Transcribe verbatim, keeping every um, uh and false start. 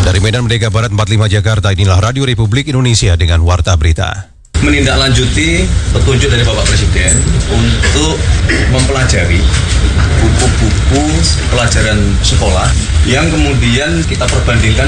Dari Medan Merdeka Barat empat puluh lima Jakarta, inilah Radio Republik Indonesia dengan Warta Berita. Menindaklanjuti petunjuk dari Bapak Presiden untuk mempelajari buku-buku pelajaran sekolah yang kemudian kita perbandingkan